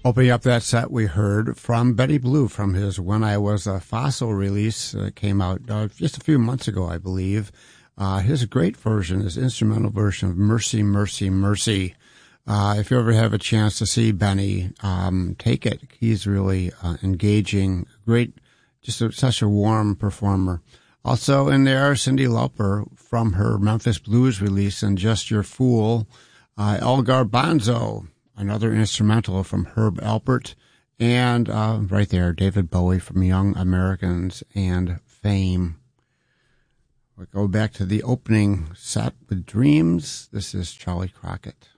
Opening up that set, we heard from Betty Blue from his When I Was a Fossil release that came out just a few months ago, I believe. His great version, his instrumental version of Mercy, Mercy, Mercy. If you ever have a chance to see Benny, take it. He's really engaging, great, such a warm performer. Also in there, Cyndi Lauper from her Memphis Blues release and Just Your Fool. El Garbanzo, another instrumental from Herb Alpert. And right there, David Bowie from Young Americans and Fame. We'll go back to the opening set with Dreams. This is Charlie Crockett.